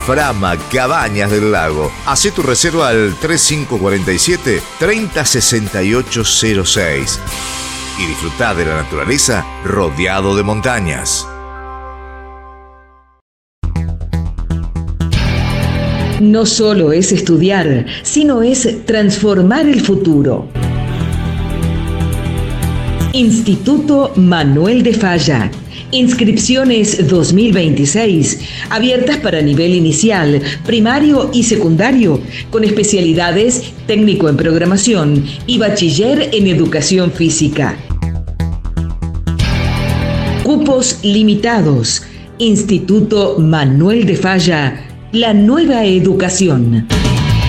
Frama Cabañas del Lago. Hacé tu reserva al 3547-306806 y disfrutá de la naturaleza rodeado de montañas. No solo es estudiar, sino es transformar el futuro. Instituto Manuel de Falla. Inscripciones 2026, abiertas para nivel inicial, primario y secundario, con especialidades técnico en programación y bachiller en educación física. Cupos limitados. Instituto Manuel de Falla, la nueva educación.